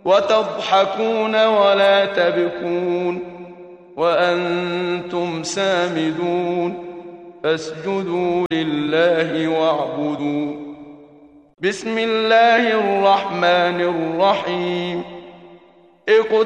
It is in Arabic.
وتضحكون ولا تبكون وأنتم سامدون فاسجدوا لله واعبدوا. بسم الله الرحمن الرحيم